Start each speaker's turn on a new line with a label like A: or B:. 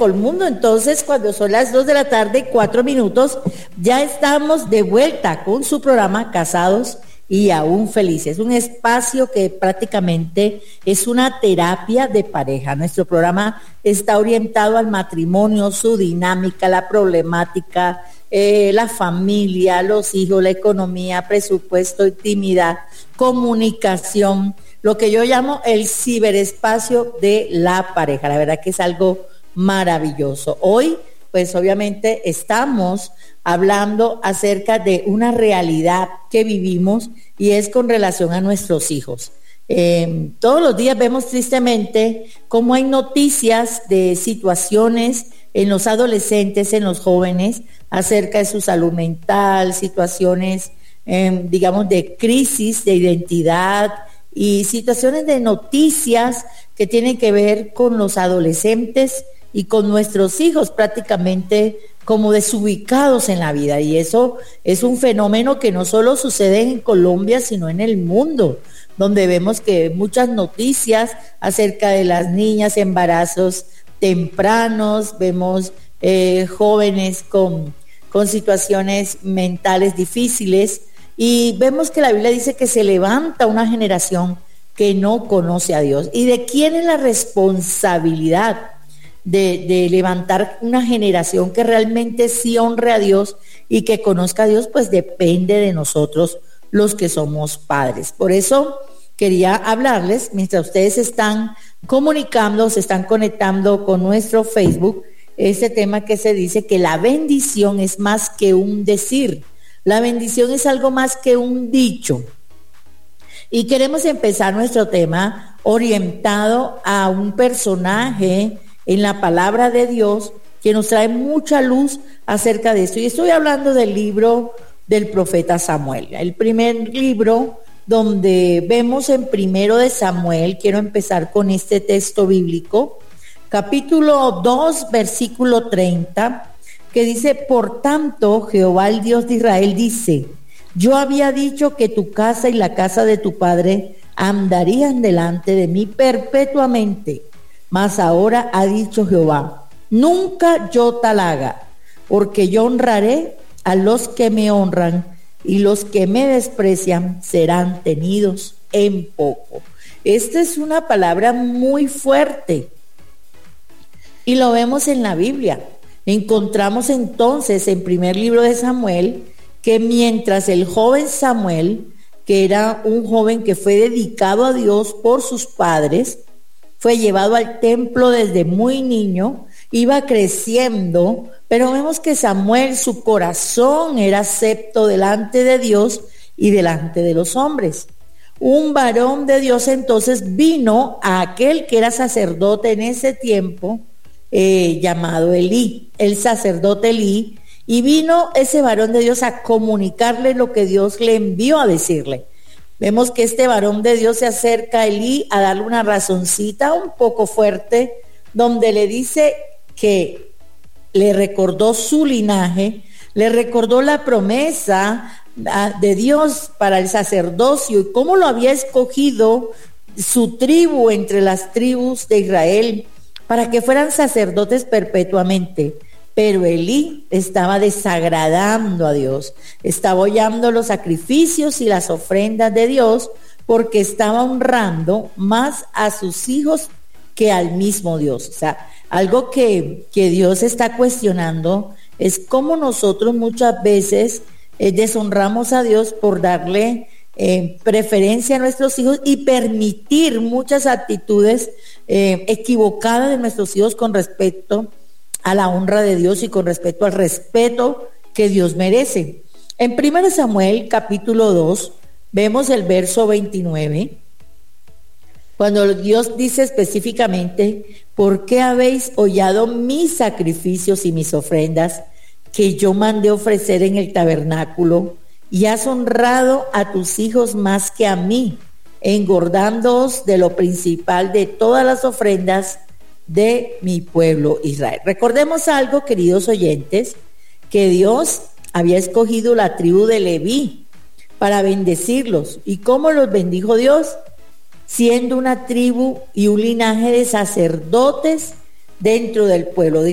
A: Colmundo. Entonces, cuando son las 2 de la tarde, 4 minutos, ya estamos de vuelta con su programa Casados y Aún Felices. Un espacio que prácticamente es una terapia de pareja. Nuestro programa está orientado al matrimonio, su dinámica, la problemática, la familia, los hijos, la economía, presupuesto, intimidad, comunicación, lo que yo llamo el ciberespacio de la pareja. La verdad que es algo maravilloso. Hoy, pues obviamente estamos hablando acerca de una realidad que vivimos y es con relación a nuestros hijos. Todos los días vemos tristemente cómo hay noticias de situaciones en los adolescentes, en los jóvenes, acerca de su salud mental, situaciones, digamos, de crisis de identidad y situaciones de noticias que tienen que ver con los adolescentes y con nuestros hijos, prácticamente como desubicados en la vida. Y eso es un fenómeno que no solo sucede en Colombia, sino en el mundo, donde vemos que muchas noticias acerca de las niñas, embarazos tempranos, vemos jóvenes con situaciones mentales difíciles, y vemos que la Biblia dice que se levanta una generación que no conoce a Dios. ¿Y de quién es la responsabilidad de levantar una generación que realmente sí honre a Dios y que conozca a Dios? Pues depende de nosotros, los que somos padres. Por eso quería hablarles, mientras ustedes están comunicando, se están conectando con nuestro Facebook, ese tema que se dice que la bendición es más que un decir. La bendición es algo más que un dicho. Y queremos empezar nuestro tema orientado a un personaje en la palabra de Dios que nos trae mucha luz acerca de esto. Y estoy hablando del libro del profeta Samuel. El primer libro donde vemos en Primero de Samuel, quiero empezar con este texto bíblico, capítulo 2, versículo 30, que dice: por tanto, Jehová el Dios de Israel dice, yo había dicho que tu casa y la casa de tu padre andarían delante de mí perpetuamente, mas ahora ha dicho Jehová, nunca yo tal haga, porque yo honraré a los que me honran y los que me desprecian serán tenidos en poco. Esta es una palabra muy fuerte y lo vemos en la Biblia. Encontramos entonces en primer libro de Samuel que mientras el joven Samuel, que era un joven que fue dedicado a Dios por sus padres, fue llevado al templo desde muy niño, iba creciendo, pero vemos que Samuel, su corazón era acepto delante de Dios y delante de los hombres. Un varón de Dios entonces vino a aquel que era sacerdote en ese tiempo, llamado Elí, el sacerdote Elí, y vino ese varón de Dios a comunicarle lo que Dios le envió a decirle. Vemos que este varón de Dios se acerca a Elí a darle una razoncita un poco fuerte, donde le dice que le recordó su linaje, le recordó la promesa de Dios para el sacerdocio y cómo lo había escogido su tribu entre las tribus de Israel para que fueran sacerdotes perpetuamente. Pero Elí estaba desagradando a Dios, estaba hollando los sacrificios y las ofrendas de Dios porque estaba honrando más a sus hijos que al mismo Dios. O sea, algo que Dios está cuestionando es cómo nosotros muchas veces deshonramos a Dios por darle preferencia a nuestros hijos y permitir muchas actitudes equivocadas de nuestros hijos con respecto a la honra de Dios y con respecto al respeto que Dios merece. En 1 Samuel capítulo 2 vemos el verso 29, cuando Dios dice específicamente: ¿por qué habéis hollado mis sacrificios y mis ofrendas que yo mandé ofrecer en el tabernáculo? Y has honrado a tus hijos más que a mí, engordándoos de lo principal de todas las ofrendas de mi pueblo Israel. Recordemos algo, queridos oyentes, que Dios había escogido la tribu de Leví para bendecirlos. ¿Y cómo los bendijo Dios? Siendo una tribu y un linaje de sacerdotes dentro del pueblo.